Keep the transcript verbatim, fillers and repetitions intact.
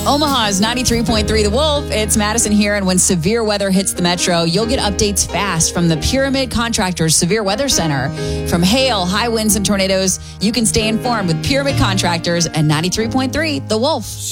Omaha's ninety-three point three The Wolf. It's Madison here, and when severe weather hits the metro, you'll get updates fast from the Pyramid Contractors Severe Weather Center. From hail, high winds, and tornadoes, you can stay informed with Pyramid Contractors and ninety-three point three The Wolf.